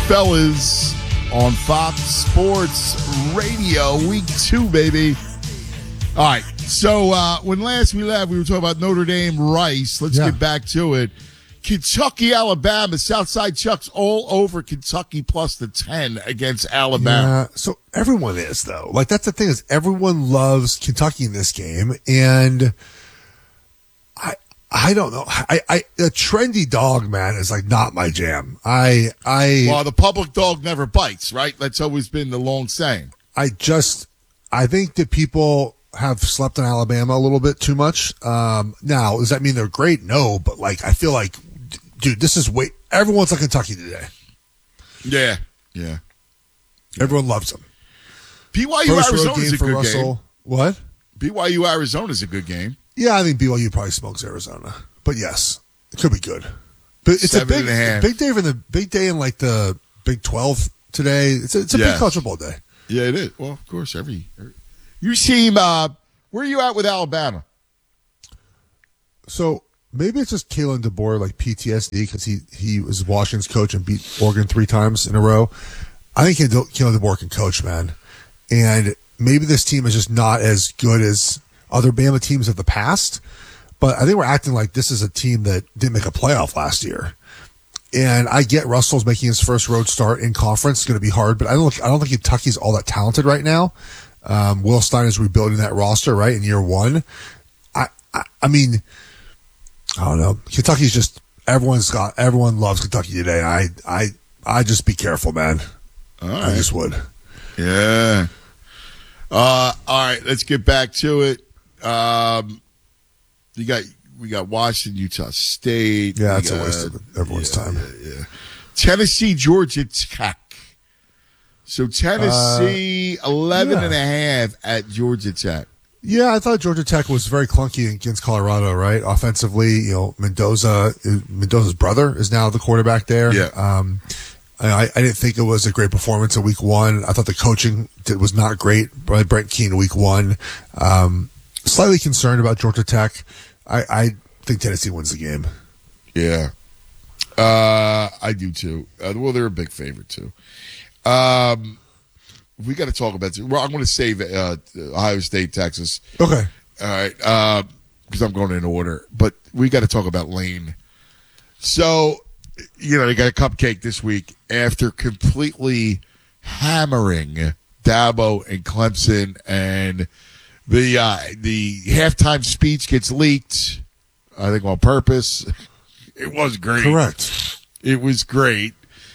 Fellas on Fox Sports Radio, week 2, baby. All right, so when last we left, we were talking about Notre Dame Rice. Let's get back to it. Kentucky, Alabama, Southside Chuck's all over Kentucky plus the 10 against Alabama. Yeah, so everyone is, though. Like, that's the thing is everyone loves Kentucky in this game, and I don't know. A trendy dog, man, is like not my jam. Well, the public dog never bites, right? That's always been the long saying. I think that people have slept on Alabama a little bit too much. Now, does that mean they're great? No, but like, I feel like, dude, everyone's like Kentucky today. Yeah. Everyone loves them. BYU Arizona is a good game. What? BYU Arizona is a good game. Yeah, I think BYU probably smokes Arizona, but yes, it could be good. But it's a big day in like the Big 12 today. It's a big college football day. Yeah, it is. Well, of course, you seem. Where are you at with Alabama? So maybe it's just Kalen DeBoer, like PTSD, because he was Washington's coach and beat Oregon 3 times in a row. I think Kalen DeBoer can coach, man, and maybe this team is just not as good as other Bama teams of the past, but I think we're acting like this is a team that didn't make a playoff last year. And I get Russell's making his first road start in conference. It's going to be hard, but I don't think Kentucky's all that talented right now. Will Stein is rebuilding that roster, right, in year 1. I mean, I don't know. Kentucky's just everyone loves Kentucky today. I just be careful, man. All right. I just would. Yeah. All right, let's get back to it. We got Washington, Utah State. Yeah, that's a waste of everyone's time. Yeah. Tennessee, Georgia Tech. So Tennessee 11.5 at Georgia Tech. Yeah, I thought Georgia Tech was very clunky against Colorado, right? Offensively, Mendoza's brother is now the quarterback there. Yeah. I didn't think it was a great performance in week 1. I thought the coaching was not great by Brent Keane week 1. Slightly concerned about Georgia Tech. I think Tennessee wins the game. Yeah. I do too. Well, they're a big favorite too. We got to talk about this. Well, I'm going to save Ohio State, Texas. Okay. All right. Because I'm going in order. But we got to talk about Lane. So, they got a cupcake this week after completely hammering Dabo and Clemson, and the halftime speech gets leaked, I think on purpose. It was great. Correct. It was great.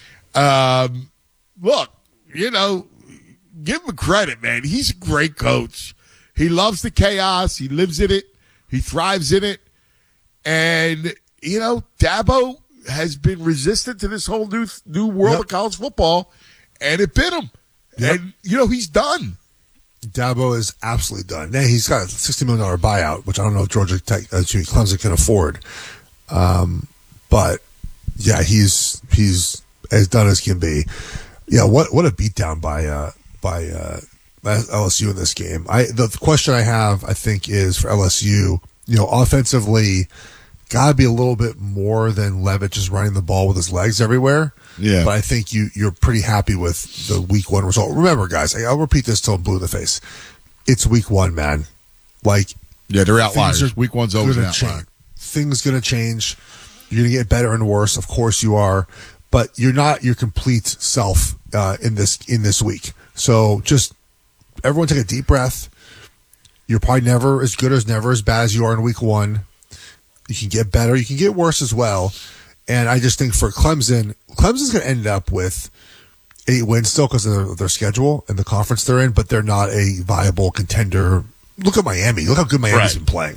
Look, give him credit, man. He's a great coach. He loves the chaos. He lives in it. He thrives in it. And, Dabo has been resistant to this whole new world of college football, and it bit him. Yep. And, he's done. Dabo is absolutely done. Now, he's got a $60 million buyout, which I don't know if Clemson can afford. But, yeah, he's as done as can be. Yeah, what a beatdown by LSU in this game. The question I have, I think, is for LSU, offensively, got to be a little bit more than Levitt just running the ball with his legs everywhere. Yeah. But I think you're pretty happy with the week 1 result. Remember, guys, I'll repeat this till I'm blue in the face. It's week 1, man. They're outliers. Week 1's always an outlier. Things going to change. You're going to get better and worse. Of course you are. But you're not your complete self in this week. So just everyone take a deep breath. You're probably never as good as never as bad as you are in week 1. You can get better. You can get worse as well. And I just think for Clemson's going to end up with 8 wins still because of their schedule and the conference they're in, but they're not a viable contender. Look at Miami. Look how good Miami's been playing.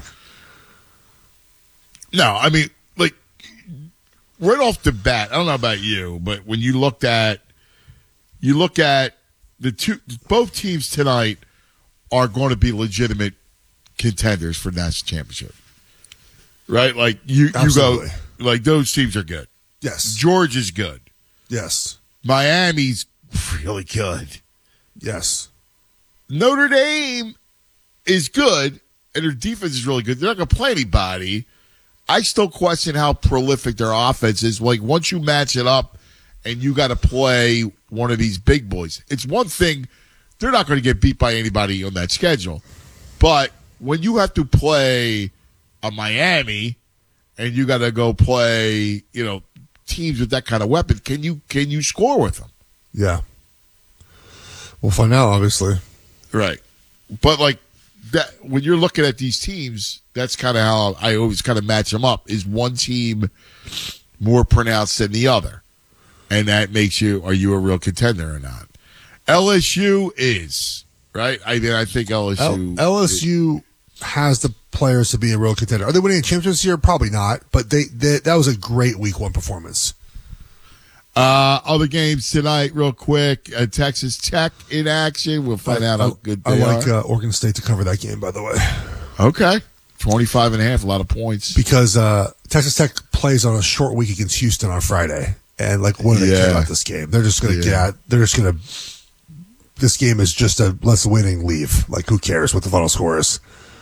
No, I mean, right off the bat, I don't know about you, but when you look at both teams tonight are going to be legitimate contenders for national championship. Right? You go, those teams are good. Yes. Georgia's good. Yes. Miami's really good. Yes. Notre Dame is good, and their defense is really good. They're not going to play anybody. I still question how prolific their offense is. Once you match it up and you got to play one of these big boys. It's one thing, they're not going to get beat by anybody on that schedule. But when you have to play a Miami and you got to go play, teams with that kind of weapon, can you score with them? Yeah. We'll find out, obviously. Right. But like that, when you're looking at these teams, that's kind of how I always kind of match them up. Is one team more pronounced than the other? And that makes are you a real contender or not? LSU is, right? I think LSU has the players to be a real contender. Are they winning a championship this year? Probably not, but that was a great week one performance. Other games tonight, real quick. Texas Tech in action. We'll find out how good they are. I like Oregon State to cover that game, by the way. Okay. 25.5, a lot of points. Because Texas Tech plays on a short week against Houston on Friday. And, what do they care about this game? They're just going to get out. They're just going to – this game is just a let's winning leave. Who cares what the final score is?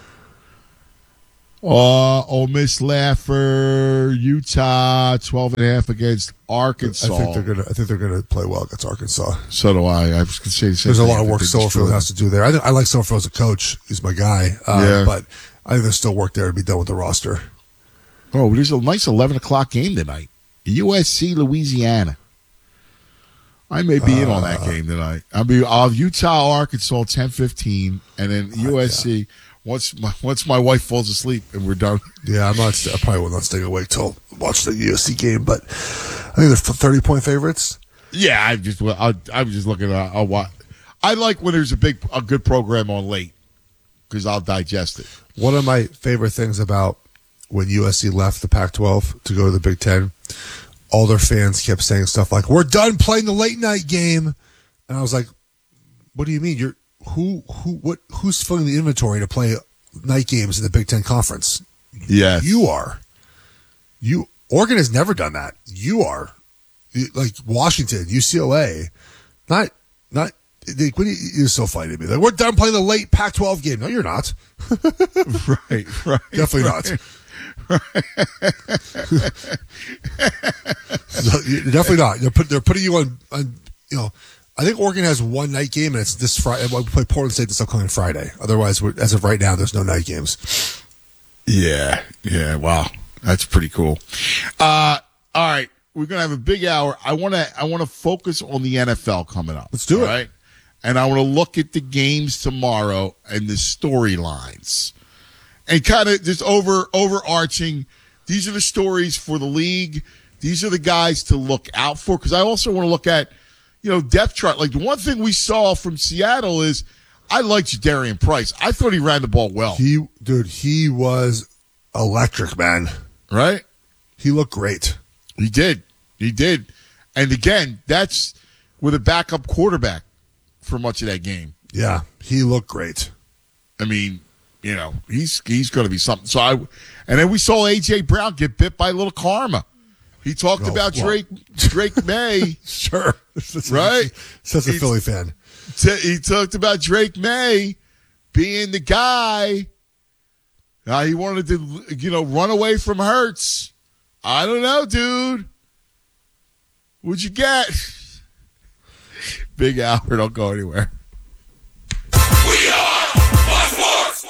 Ole Miss Laffer, Utah, 12.5 against Arkansas. I think they're gonna play well against Arkansas. So do I. I was going to say the same. There's a lot of work Silverfield has to do there. I like Silverfield as a coach. He's my guy. But I think there's still work there to be done with the roster. Oh, there's a nice 11 o'clock game tonight. USC, Louisiana. I may be in on that game tonight. I'll have Utah, Arkansas, 10:15, and then USC. Yeah. Once my wife falls asleep and we're done. Yeah, I probably will not stay awake till watch the USC game, but I think they're 30-point favorites. Yeah, I'm just looking at. I like when there's a good program on late because I'll digest it. One of my favorite things about when USC left the Pac-12 to go to the Big Ten, all their fans kept saying stuff like, "We're done playing the late night game," and I was like, "What do you mean? Who's filling the inventory to play night games in the Big Ten Conference?" Yes. You are. Oregon has never done that. You are. Like Washington, UCLA. You're so funny to me. We're done playing the late Pac-12 game. No, you're not. Right. Definitely not. Definitely not. They're putting you on I think Oregon has one night game, and it's this Friday. We play Portland State this upcoming Friday. Otherwise, as of right now, there's no night games. Yeah. Wow, that's pretty cool. All right, we're gonna have a big hour. I want to focus on the NFL coming up. Let's do it. Right, and I want to look at the games tomorrow and the storylines, and kind of just overarching. These are the stories for the league. These are the guys to look out for, because I also want to look at, depth chart. Like, the one thing we saw from Seattle is I liked Jadarian Price. I thought he ran the ball well. He was electric, man. Right? He looked great. He did. And again, that's with a backup quarterback for much of that game. Yeah, he looked great. I mean, he's going to be something. So and then we saw A.J. Brown get bit by a little karma. He talked about Drake May. Sure. Right? Such a Philly fan. He talked about Drake May being the guy. He wanted to, run away from Hurts. I don't know, dude. What'd you get? Big hour. Don't go anywhere. We are Fox.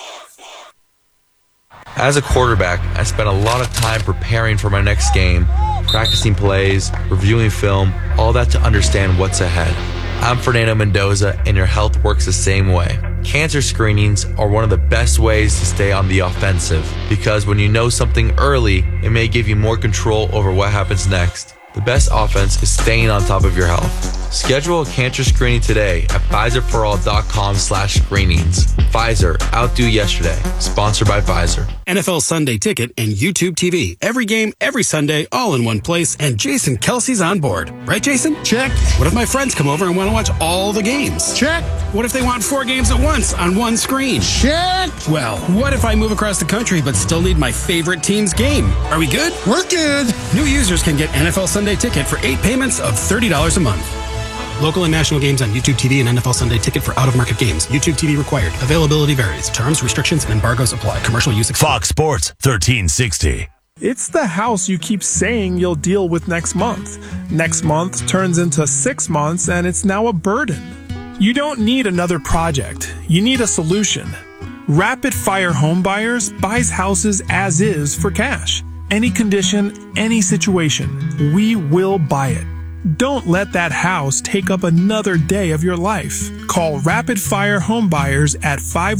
As a quarterback, I spent a lot of time preparing for my next game, practicing plays, reviewing film, all that to understand what's ahead. I'm Fernando Mendoza, and your health works the same way. Cancer screenings are one of the best ways to stay on the offensive, because when you know something early, it may give you more control over what happens next. The best offense is staying on top of your health. Schedule a cancer screening today at PfizerForAll.com/screenings. Pfizer, outdo yesterday. Sponsored by Pfizer. NFL Sunday Ticket and YouTube TV. Every game, every Sunday, all in one place. And Jason Kelsey's on board. Right, Jason? Check. What if my friends come over and want to watch all the games? Check. What if they want 4 games at once on one screen? Check. Well, what if I move across the country but still need my favorite team's game? Are we good? We're good. New users can get NFL Sunday Ticket for 8 payments of $30 a month. Local and national games on YouTube TV and NFL Sunday Ticket for out-of-market games. YouTube TV required. Availability varies. Terms, restrictions, and embargoes apply. Commercial use excluded. Fox Sports 1360. It's the house you keep saying you'll deal with next month. Next month turns into 6 months and it's now a burden. You don't need another project. You need a solution. Rapid Fire Home Buyers buys houses as is for cash. Any condition, any situation, we will buy it. Don't let that house take up another day of your life. Call Rapid Fire Home Buyers at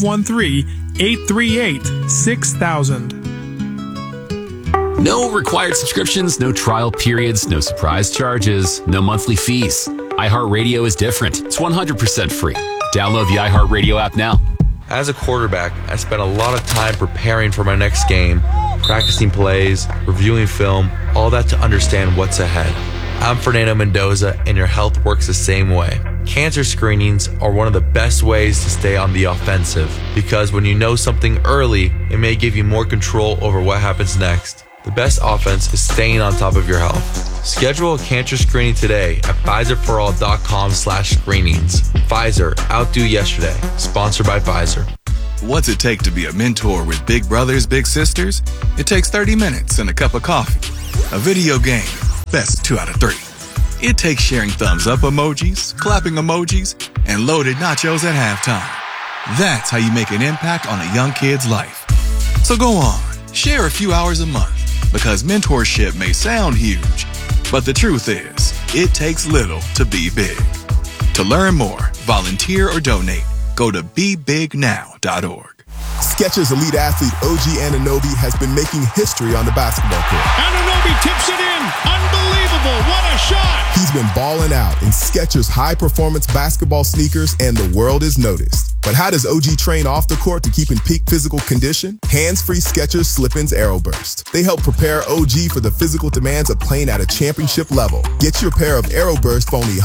513-838-6000. No required subscriptions, no trial periods, no surprise charges, no monthly fees. iHeartRadio is different. It's 100% free. Download the iHeartRadio app now. As a quarterback, I spent a lot of time preparing for my next game, practicing plays, reviewing film, all that to understand what's ahead. I'm Fernando Mendoza, and your health works the same way. Cancer screenings are one of the best ways to stay on the offensive, because when you know something early, it may give you more control over what happens next. The best offense is staying on top of your health. Schedule a cancer screening today at PfizerForAll.com/screenings. Pfizer, outdo yesterday. Sponsored by Pfizer. What's it take to be a mentor with big brothers, big sisters? It takes 30 minutes and a cup of coffee. A video game, that's 2 out of 3. It takes sharing thumbs up emojis, clapping emojis, and loaded nachos at halftime. That's how you make an impact on a young kid's life. So go on, share a few hours a month, because mentorship may sound huge, but the truth is, it takes little to be big. To learn more, volunteer or donate, go to BeBigNow.org. Skechers elite athlete OG Anunoby has been making history on the basketball court. Anunoby tips it in. Unbelievable. What a shot. He's been balling out in Skechers high-performance basketball sneakers, and the world is noticed. But how does OG train off the court to keep in peak physical condition? Hands-free Skechers Slip-ins Aeroburst. They help prepare OG for the physical demands of playing at a championship level. Get your pair of Aeroburst for only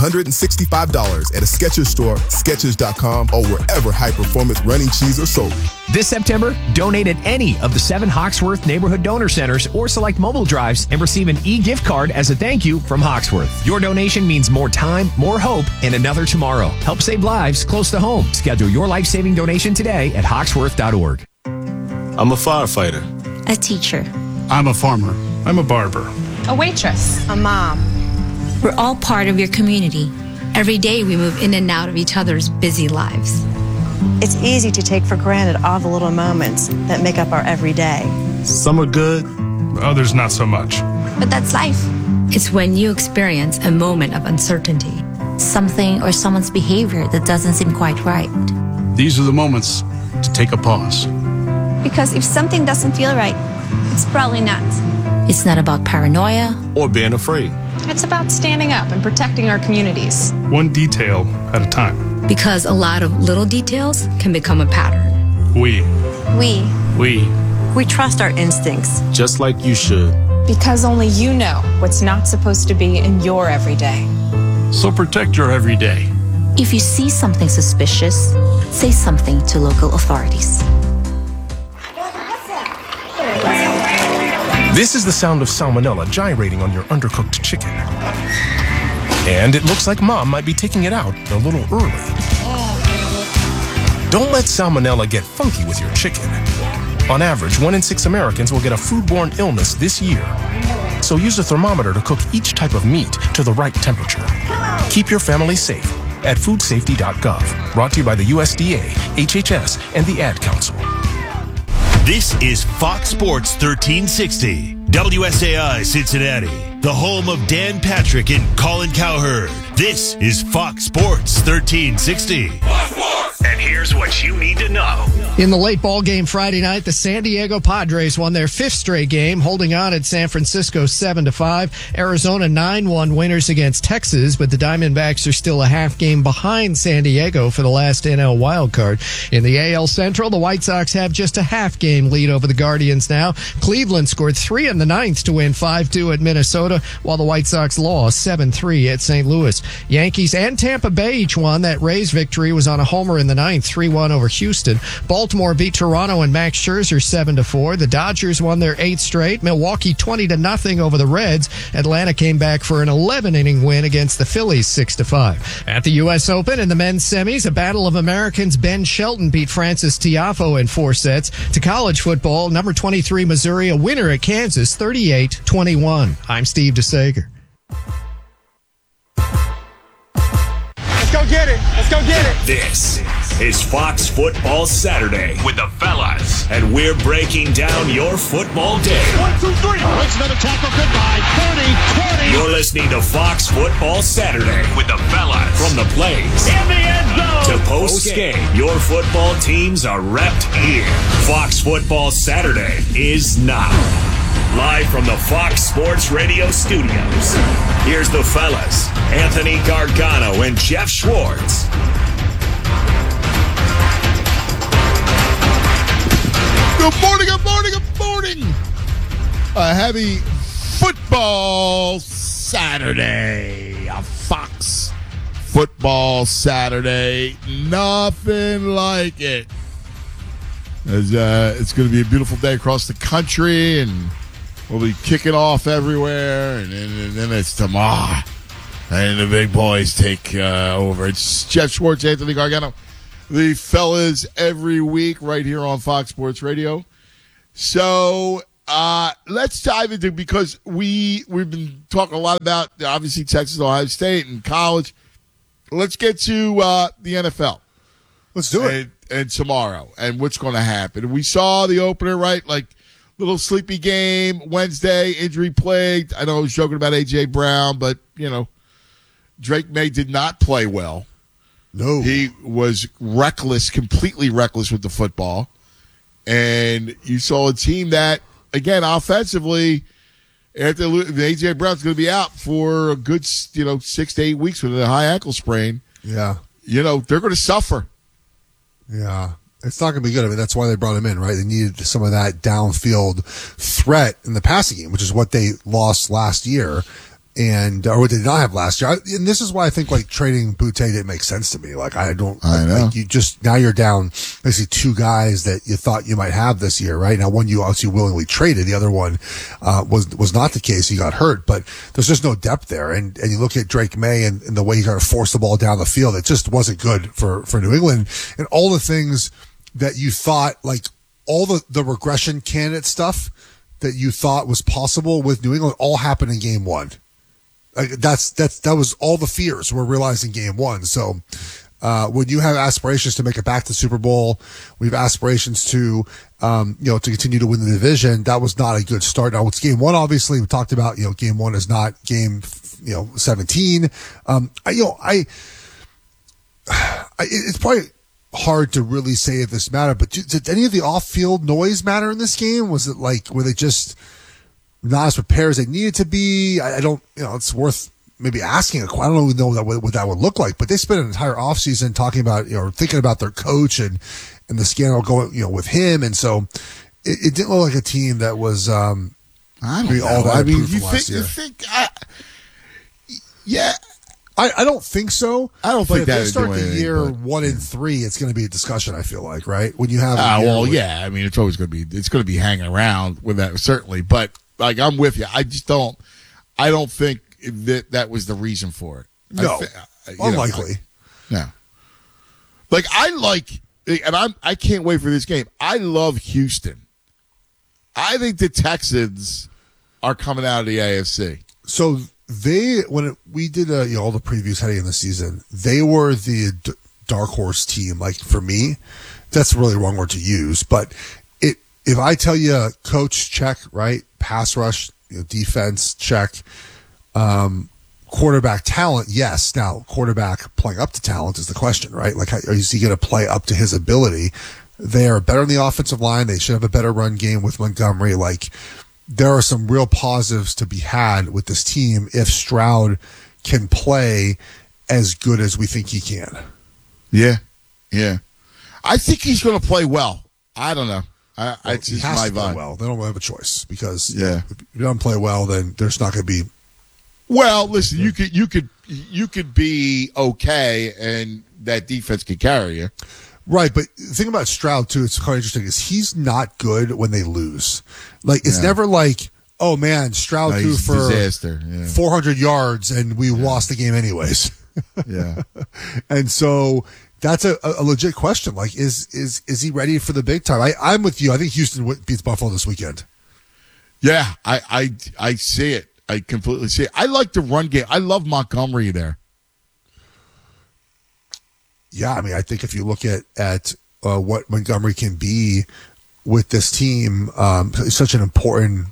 $165 at a Skechers store, Skechers.com, or wherever high-performance running shoes are sold. This September, donate at any of the 7 Hawksworth Neighborhood Donor Centers or select mobile drives and receive an e-gift card as a thank you from Hawksworth. Your donation means more time, more hope, and another tomorrow. Help save lives close to home. Schedule your life-saving donation today at Hawksworth.org. I'm a firefighter. A teacher. I'm a farmer. I'm a barber. A waitress. A mom. We're all part of your community. Every day we move in and out of each other's busy lives. It's easy to take for granted all the little moments that make up our everyday. Some are good, others not so much. But that's life. It's when you experience a moment of uncertainty. Something or someone's behavior that doesn't seem quite right. These are the moments to take a pause. Because if something doesn't feel right, it's probably not. It's not about paranoia or being afraid. It's about standing up and protecting our communities. One detail at a time. Because a lot of little details can become a pattern. We trust our instincts. Just like you should. Because only you know what's not supposed to be in your everyday. So protect your everyday. If you see something suspicious, say something to local authorities. This is the sound of salmonella gyrating on your undercooked chicken. And it looks like Mom might be taking it out a little early. Don't let salmonella get funky with your chicken. On average, 1 in 6 Americans will get a foodborne illness this year. So use a thermometer to cook each type of meat to the right temperature. Keep your family safe at foodsafety.gov. Brought to you by the USDA, HHS, and the Ad Council. This is Fox Sports 1360, WSAI Cincinnati, the home of Dan Patrick and Colin Cowherd. This is Fox Sports 1360. And here's what you need to know. In the late ball game Friday night, the San Diego Padres won their 5th straight game, holding on at San Francisco 7-5. Arizona 9-1 winners against Texas, but the Diamondbacks are still a half game behind San Diego for the last NL wildcard. In the AL Central, the White Sox have just a half game lead over the Guardians now. Cleveland scored 3 in the 9th to win 5-2 at Minnesota, while the White Sox lost 7-3 at St. Louis. Yankees and Tampa Bay each won. That Rays victory was on a homer in the 9th, 3-1 over Houston. Baltimore Baltimore beat Toronto and Max Scherzer 7-4. The Dodgers won their 8th straight. Milwaukee 20-0 over the Reds. Atlanta came back for an 11-inning win against the Phillies 6-5. At the U.S. Open in the men's semis, a battle of Americans. Ben Shelton beat Francis Tiafoe in 4 sets. To college football, number 23 Missouri, a winner at Kansas 38-21. I'm Steve DeSager. Let's go get it. Let's go get it. This is Fox Football Saturday with the fellas, and we're breaking down your football day. 1, 2, 3. Makes another tackle. Goodbye. 30, 20. You're listening to Fox Football Saturday with the fellas. From the plays In the end zone. to post-game, your football teams are repped here. Fox Football Saturday is now. Live from the Fox Sports Radio studios, here's the fellas, Anthony Gargano and Jeff Schwartz. Good morning, good morning, good morning. A heavy football Saturday. A Fox Football Saturday. Nothing like it. It's going to be a beautiful day across the country, and we'll be kicking off everywhere, and then it's tomorrow. And the big boys take over. It's Jeff Schwartz, Anthony Gargano. The fellas every week right here on Fox Sports Radio. So let's dive into, because we've been talking a lot about, obviously, Texas, Ohio State, and college. Let's get to the NFL. Let's do it. And tomorrow, and what's going to happen. We saw the opener, right? Like, little sleepy game Wednesday, injury plagued. I know I was joking about A.J. Brown, but, Drake May did not play well. No. He was reckless, completely reckless with the football. And you saw a team that, again, offensively, after A.J. Brown's going to be out for a good, 6 to 8 weeks with a high ankle sprain. Yeah. They're going to suffer. Yeah. It's not going to be good. I mean, that's why they brought him in, right? They needed some of that downfield threat in the passing game, which is what they lost last year, or what they did not have last year. And this is why I think, trading Boutte didn't make sense to me. I know. Now you're down basically 2 guys that you thought you might have this year, right? Now, one you obviously willingly traded. The other one was not the case. He got hurt, but there's just no depth there. And you look at Drake May and the way he kind of forced the ball down the field, it just wasn't good for New England. And all the things that you thought, all the regression candidate stuff that you thought was possible with New England, all happened in game 1. That was all the fears were realized in game 1. So, when you have aspirations to make it back to the Super Bowl, we have aspirations to continue to win the division. That was not a good start. Now it's game 1. Obviously, we talked about, game 1 is not game, 17. It's probably hard to really say if this mattered, but did any of the off-field noise matter in this game? Was it were they just not as prepared as they needed to be? I don't, it's worth maybe asking. I don't even know what that would look like, but they spent an entire offseason talking about, thinking about their coach and the scandal going, with him. And so it didn't look like a team that was, I don't know. all that I mean, I don't think so. I don't think that if they start the year 1-3, it's going to be a discussion. I feel like, right? When you have, I mean, it's always going to be hanging around with that, certainly. But I'm with you. I don't think that was the reason for it. No, unlikely. No. I can't wait for this game. I love Houston. I think the Texans are coming out of the AFC. So we did all the previews heading in the season, they were the dark horse team. For me, that's a really wrong word to use, but if I tell you coach check, right, pass rush, defense check, quarterback talent, yes. Now quarterback playing up to talent is the question, right? Is he going to play up to his ability? They are better in the offensive line. They should have a better run game with Montgomery. There are some real positives to be had with this team if Stroud can play as good as we think he can. Yeah. I think he's going to play well. I don't know. It's just my vibe. Well, they don't have a choice because if you don't play well, then there's not going to be. Well, listen, you could be okay, and that defense could carry you. Right, but the thing about Stroud, too, it's quite interesting, is he's not good when they lose. Like, it's never like, oh, man, Stroud threw for disaster. 400 yards and we lost the game anyways. Yeah. And so that's a legit question. Like, is he ready for the big time? I'm with you. I think Houston beats Buffalo this weekend. Yeah, I see it. I completely see it. I like the run game. I love Montgomery there. Yeah, I mean, I think if you look at what Montgomery can be with this team, it's such an important.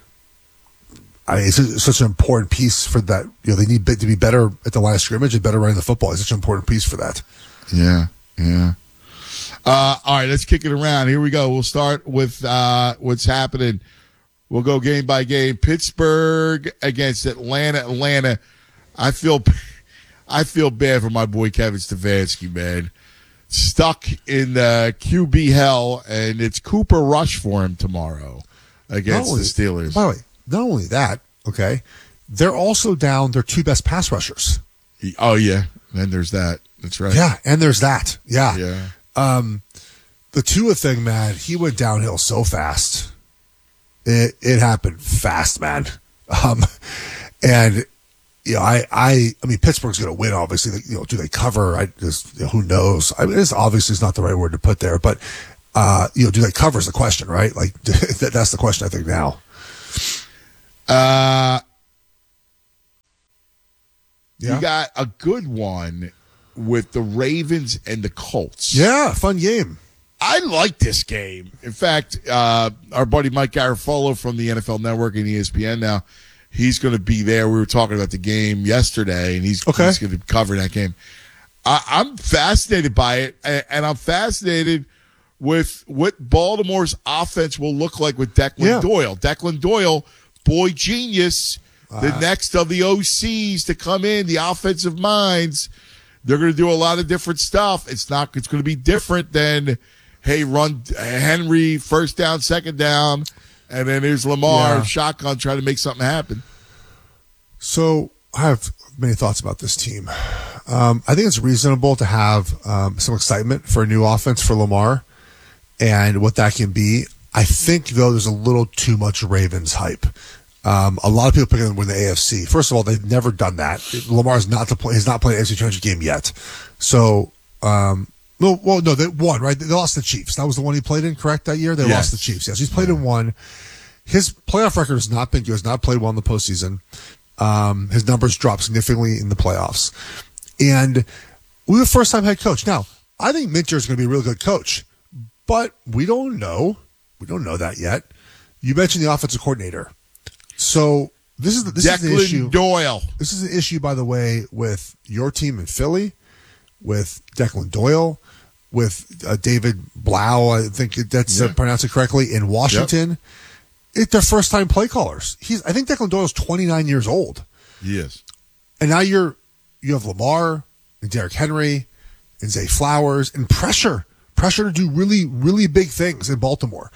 It's such an important piece for that. You know, they need to be better at the line of scrimmage and better running the football. It's such an important piece for that. Yeah. All right, let's kick it around. Here we go. We'll start with what's happening. We'll go game by game. Pittsburgh against Atlanta. Atlanta. I feel bad for my boy Kevin Stefanski, man. Stuck in QB hell, and it's Cooper Rush for him tomorrow against the Steelers. By the way, not only that, okay, they're also down their two best pass rushers. Oh, yeah. And there's that. That's right. Yeah, and there's that. Yeah. The Tua thing, man, he went downhill so fast. It happened fast, man. And you know, I mean, Pittsburgh's going to win. Obviously, you know, do they cover? Who knows? I mean, this obviously is not the right word to put there, but you know, do they cover is the question, right? Like that's the question I think now. You got a good one with the Ravens and the Colts. Yeah, fun game. I like this game. In fact, our buddy Mike Garafolo from the NFL Network and ESPN now, he's going to be there. We were talking about the game yesterday, and he's going to cover that game. I'm fascinated by it, and I'm fascinated with what Baltimore's offense will look like with Declan Doyle. Declan Doyle, boy genius, the next of the OCs to come in, the offensive minds. They're going to do a lot of different stuff. It's going to be different than, hey, run Henry first down, second down, and then there's Lamar shotgun trying to make something happen. So I have many thoughts about this team. I think it's reasonable to have some excitement for a new offense for Lamar and what that can be. I think, though, there's a little too much Ravens hype. A lot of people picking them to win the AFC. First of all, they've never done that. Lamar has not played an AFC Championship game yet. So, they won, right? They lost the Chiefs. That was the one he played in, correct, that year? They lost the Chiefs. Yes, he's played in one. His playoff record has not been good. He has not played well in the postseason. His numbers dropped significantly in the playoffs. And we were first-time head coach. Now, I think Minter is going to be a real good coach, but we don't know. We don't know that yet. You mentioned the offensive coordinator. So this is the issue. Doyle. This is an issue, by the way, with your team in Philly, with Declan Doyle, with David Blau. I think that's pronounced it correctly in Washington. Yep. It's their first-time play callers. I think Declan Doyle's 29 years old. He is. And now you have Lamar and Derrick Henry and Zay Flowers and pressure to do really, really big things in Baltimore.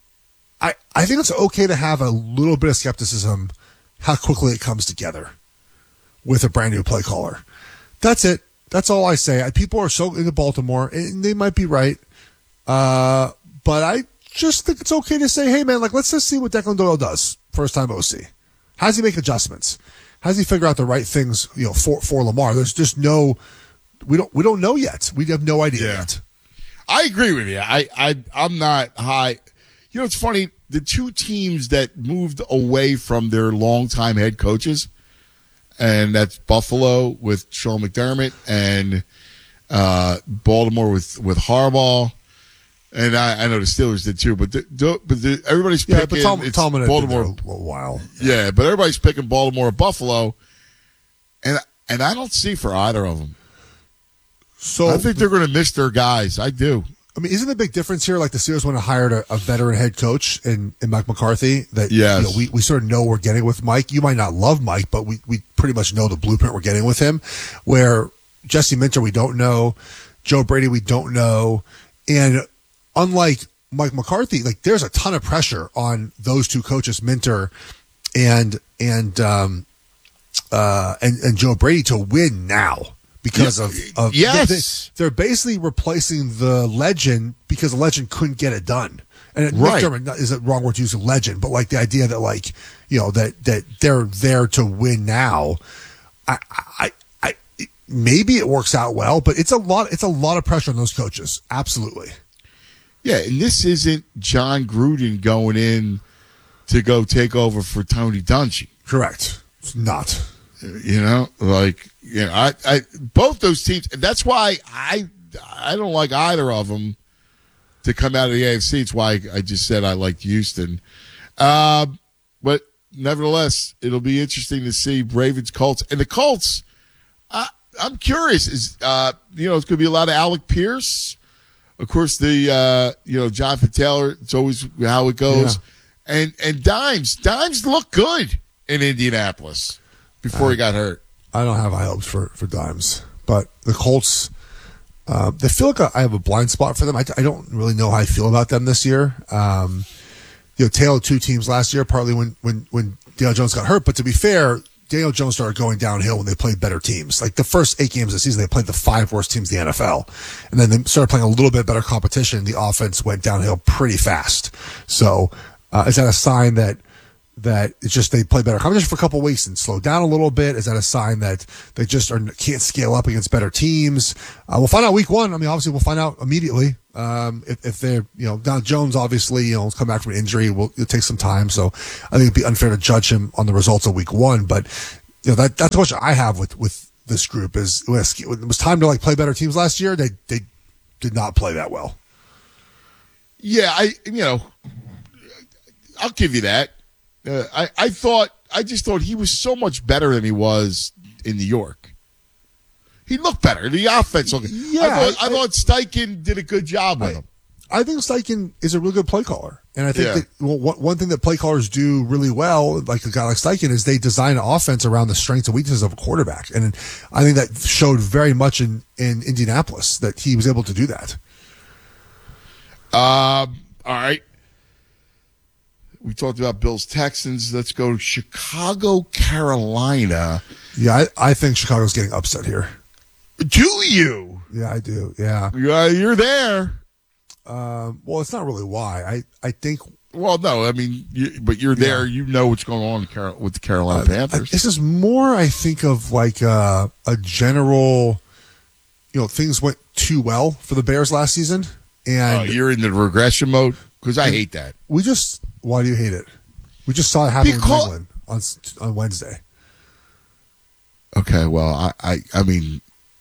I think it's okay to have a little bit of skepticism how quickly it comes together with a brand new play caller. That's it. That's all I say. People are so into Baltimore, and they might be right. But I just think it's okay to say, hey, man, let's just see what Declan Doyle does first-time OC. How does he make adjustments? How does he figure out the right things, for Lamar? There's just we don't know yet. We have no idea yet. I agree with you. I'm not high. It's funny. The two teams that moved away from their longtime head coaches, and that's Buffalo with Sean McDermott and Baltimore with Harbaugh. And I know the Steelers did too, but everybody's picking Baltimore Baltimore a little while. Yeah, but everybody's picking Baltimore or Buffalo, and I don't see for either of them. So I think they're going to miss their guys. I do. I mean, isn't the big difference here? Like the Steelers went and hired a veteran head coach in Mike McCarthy. That we sort of know we're getting with Mike. You might not love Mike, but we pretty much know the blueprint we're getting with him. Where Jesse Minter, we don't know. Joe Brady, we don't know. And unlike Mike McCarthy, there's a ton of pressure on those two coaches, Minter and Joe Brady, to win now. because of yes. They're basically replacing the legend because the legend couldn't get it done. And Right. McDermott is the wrong word to use, a legend, but like the idea that like, you know, that they're there to win now. I maybe it works out well, but it's a lot of pressure on those coaches. Absolutely. Yeah, and this isn't John Gruden going in to go take over for Tony Dungy. Correct. It's not. You know, like, you know, I both those teams. That's why I don't like either of them to come out of the AFC. It's why I just said I liked Houston. But nevertheless, it'll be interesting to see Ravens, Colts, and the Colts. I'm curious. Is you know, it's going to be a lot of Alec Pierce. Of course, the you know, Jonathan Taylor. It's always how it goes. Yeah. And Dimes looked good in Indianapolis before he got hurt. I don't have high hopes for Dimes, but the Colts. They feel like I have a blind spot for them. I don't really know how I feel about them this year. You know, Taylor 2 teams last year, partly when Daniel Jones got hurt. But to be fair, Daniel Jones started going downhill when they played better teams. Like the first 8 games of the season, they played the 5 worst teams in the NFL. And then they started playing a little bit better competition. The offense went downhill pretty fast. So is that a sign that it's just they play better competition for a couple of weeks and slow down a little bit? Is that a sign that they just can't scale up against better teams? We'll find out week 1. I mean, obviously we'll find out immediately if they're, you know, now Jones obviously, you know, has come back from an injury. It'll take some time. So I think it'd be unfair to judge him on the results of week 1. But, you know, that's the question I have with this group is when it was time to like play better teams last year. They did not play that well. Yeah, I'll give you that. I just thought he was so much better than he was in New York. He looked better. The offense looked. Yeah, I thought Steichen did a good job with him. I think Steichen is a really good play caller, and I think that one thing that play callers do really well, like a guy like Steichen, is they design an offense around the strengths and weaknesses of a quarterback, and I think that showed very much in Indianapolis that he was able to do that. All right. We talked about Bills, Texans. Let's go to Chicago, Carolina. Yeah, I think Chicago's getting upset here. Do you? Yeah, I do. Yeah. You're there. Well, it's not really why. I think. Well, no, I mean, but you're there. You know what's going on with the Carolina Panthers. This is more, I think, of like a general, you know, things went too well for the Bears last season. And you're in the regression mode? Because I hate that. Why do you hate it? We just saw it happen in New England on Wednesday. Okay, well, I mean,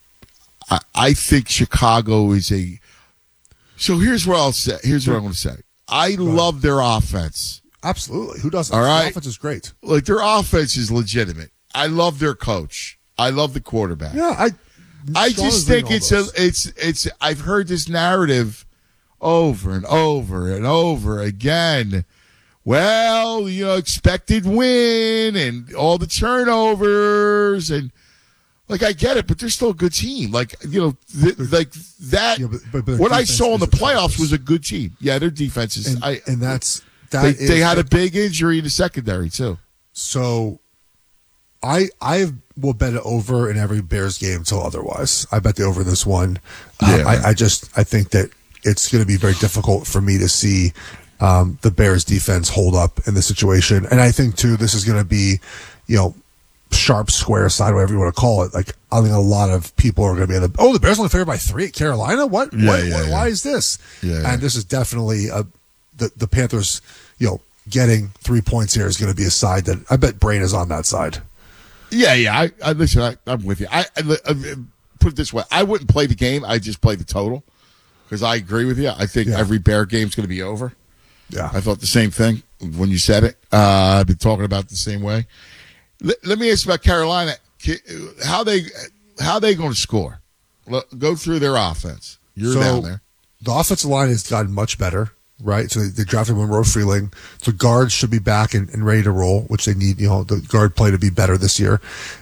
I think Chicago is a. So here's what I'll say. Here's what I'm going to say. I love their offense. Absolutely. Who doesn't? All right. Their offense is great. Like their offense is legitimate. I love their coach. I love the quarterback. Yeah, I just think it's. I've heard this narrative over and over and over again. Well, you know, expected win and all the turnovers and like I get it, but they're still a good team. Like, you know, like that. Yeah, but what I saw in the playoffs was a good team. Yeah, their defense is. They had a big injury in the secondary too. So, I will bet it over in every Bears game until otherwise. I bet the over in this one. Yeah. I think that it's going to be very difficult for me to see the Bears defense hold up in this situation. And I think too, this is going to be, you know, sharp square side, whatever you want to call it. Like, I think a lot of people are going to be the Bears only favored by 3 at Carolina. What? Why is this? Yeah. And this is definitely the Panthers, you know, getting 3 points here is going to be a side that I bet Brain is on that side. Yeah. I listen, I'm with you. I put it this way. I wouldn't play the game. I just play the total because I agree with you. I think every Bear game is going to be over. Yeah. I thought the same thing when you said it. I've been talking about it the same way. Let me ask you about Carolina. How they going to score? Go through their offense. You're down there. The offensive line has gotten much better, right? So they drafted Monroe Freeling. The guards should be back and ready to roll, which they need, you know, the guard play to be better this year.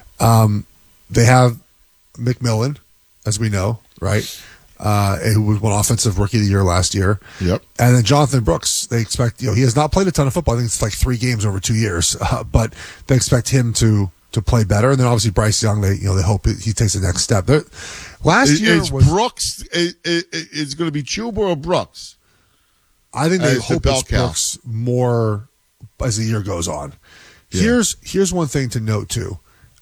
They have McMillan, as we know, right? Who was one offensive rookie of the year last year. Yep. And then Jonathan Brooks, they expect, you know, he has not played a ton of football. I think it's like 3 games over 2 years, but they expect him to to play better. And then obviously Bryce Young, they hope he takes the next step. Last year was Brooks. It's going to be Chuba or Brooks. I think they hope it's Brooks more as the year goes on. Yeah. Here's one thing to note too.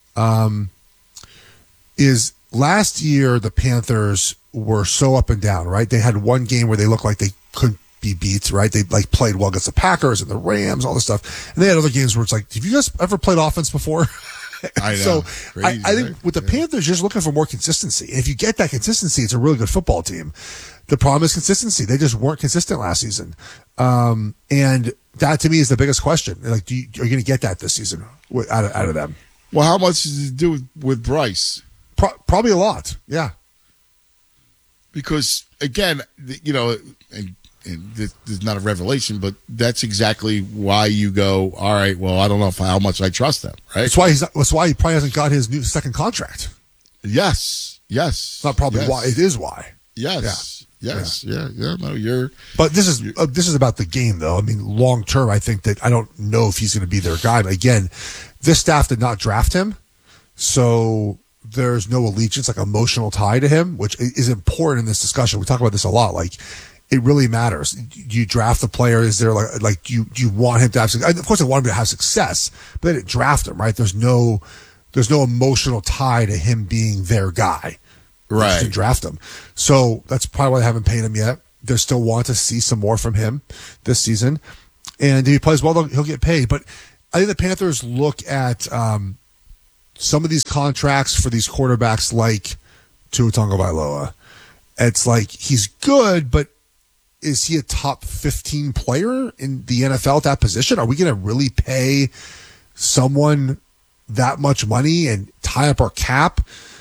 Is last year the Panthers were so up and down, right? They had one game where they looked like they couldn't be beat, right? They played well against the Packers and the Rams, all this stuff. And they had other games where it's like, have you guys ever played offense before? I know. So Crazy, I think right? with the Panthers, you're just looking for more consistency. And if you get that consistency, it's a really good football team. The problem is consistency. They just weren't consistent last season. And that to me is the biggest question. Like, are you going to get that this season out of them? Well, how much does it do with Bryce? Probably a lot. Yeah. Because again, and this is not a revelation, but that's exactly why you go, all right, well, I don't know how much I trust them, right? That's why he probably hasn't got his new second contract. Yes. Not probably why. It is why. Yes. Yeah. Yes. Yeah. No, you're. But this is about the game, though. I mean, long term, I think that I don't know if he's going to be their guy. But again, this staff did not draft him, so there's no allegiance, like emotional tie to him, which is important in this discussion. We talk about this a lot. Like, it really matters. You draft the player. Is there like do you want him to have success? Of course, I want him to have success, but they didn't draft him, right? There's no emotional tie to him being their guy. Right. To draft him. So that's probably why they haven't paid him yet. They still want to see some more from him this season. And if he plays well, he'll get paid. But I think the Panthers look at some of these contracts for these quarterbacks like Tua Tagovailoa. It's like he's good, but is he a top 15 player in the NFL at that position? Are we going to really pay someone that much money and tie up our cap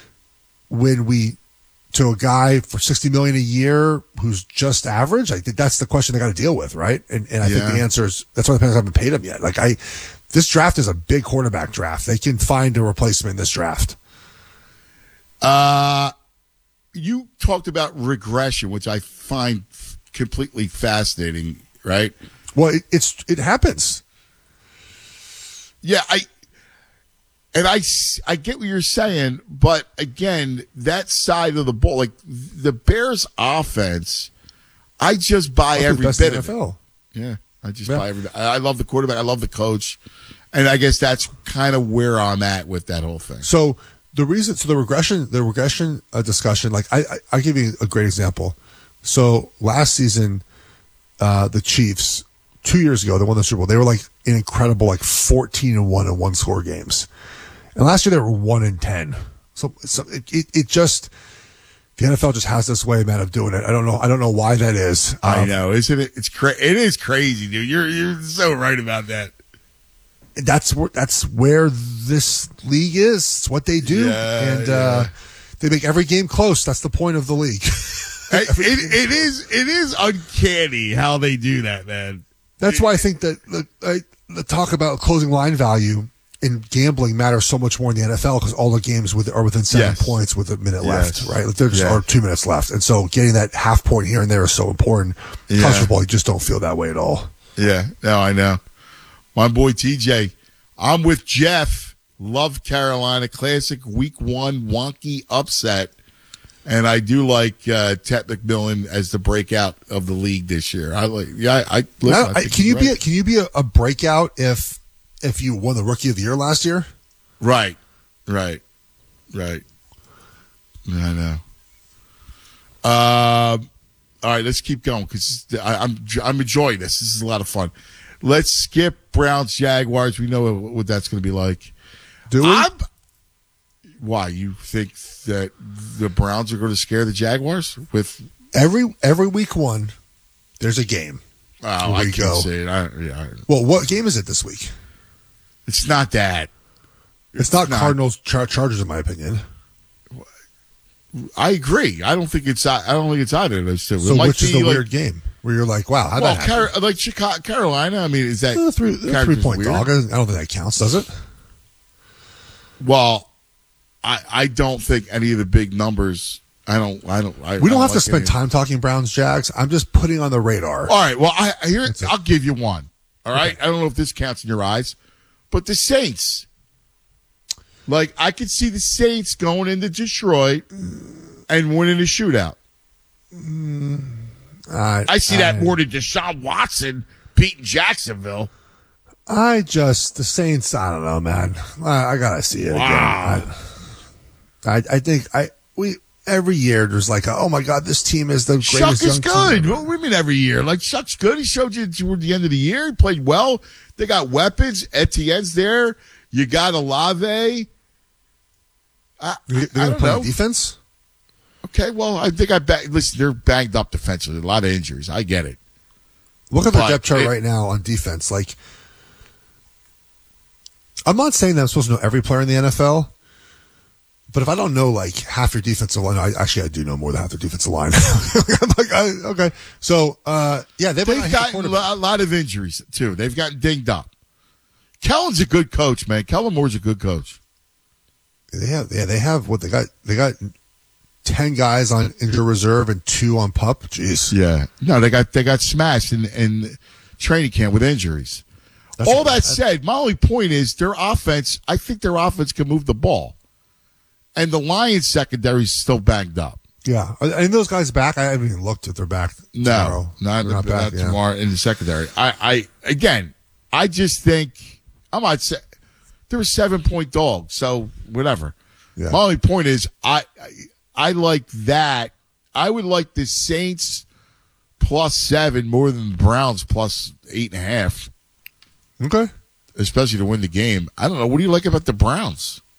to a guy for $60 million a year who's just average? I think that's the question they got to deal with, right? And I think the answer is that's why the Panthers haven't paid him yet. This draft is a big quarterback draft. They can find a replacement in this draft. You talked about regression, which I find completely fascinating, right? Well, it happens. Yeah, I get what you're saying, but again, that side of the ball, like the Bears offense, I just buy every bit of it. Yeah, I just buy every bit. I love the quarterback. I love the coach. And I guess that's kind of where I'm at with that whole thing. So the regression discussion, like I'll give you a great example. So last season, the Chiefs, 2 years ago, they won the Super Bowl. They were like an incredible 14-1 in one score games. And last year they were 1-10. So it just, the NFL just has this way, man, of doing it. I don't know why that is. I know, isn't it? It is crazy, dude. You're so right about that. That's where this league is. It's what they do, they make every game close. That's the point of the league. It is uncanny how they do that, man. That's why I think that the talk about closing line value in gambling matters so much more in the NFL because all the games are within 7 points with a minute left, right? Like there just are 2 minutes left. And so getting that half point here and there is so important. College football, you just don't feel that way at all. Yeah, no, I know. My boy TJ, I'm with Jeff. Love Carolina. Classic week 1 wonky upset. And I do like Ted McMillan as the breakout of the league this year. Can you be a breakout if you won the Rookie of the Year last year? Right. I know. All right, let's keep going because I'm enjoying this. This is a lot of fun. Let's skip Browns Jaguars. We know what that's going to be like. Do we? Why, you think that the Browns are going to scare the Jaguars with every week 1? There's a game. Oh, I can't say it. Well, what game is it this week? It's not that. It's not Cardinals Chargers, in my opinion. I agree. I don't think it's either of those two. So which is the weird game where you're like, wow, how that happen? Like Chicago, Carolina. I mean, is that 3-point dog? I don't think that counts, does it? Well, I don't think any of the big numbers. We don't have to spend time talking Browns Jags. I'm just putting on the radar. All right. Well, I'll give you one. All right. Okay. I don't know if this counts in your eyes, but the Saints. Like, I could see the Saints going into Detroit and winning a shootout. I see that more than Deshaun Watson beating Jacksonville. The Saints, I don't know, man. I gotta see it again. I think every year there's like, oh my God, this team is the greatest. Shuck is good. Team. What do you mean every year? Like, Shuck's good. He showed you toward the end of the year. He played well. They got weapons. Etienne's there. You got Olave. They're going to play defense? Okay, well, I think listen, they're banged up defensively. A lot of injuries. I get it. Look at their depth chart right now on defense. Like, I'm not saying that I'm supposed to know every player in the NFL, but if I don't know like half your defensive line, I do know more than half their defensive line. I'm like, okay. So, they've got a lot of injuries too. They've gotten dinged up. Kellen's a good coach, man. Kellen Moore's a good coach. They have what they got. They got 10 guys on injured reserve and 2 on PUP. Jeez. Yeah. No, they got smashed in training camp with injuries. All that said, my only point is their offense. I think their offense can move the ball, and the Lions secondary is still banged up. Yeah, and those guys back. I haven't even looked at their back. No, not back tomorrow in the secondary. I just think I'm not saying they're a 7-point dog, so whatever. Yeah. My only point is I like that. I would like the Saints +7 more than the Browns +8.5. Okay. Especially to win the game. I don't know. What do you like about the Browns?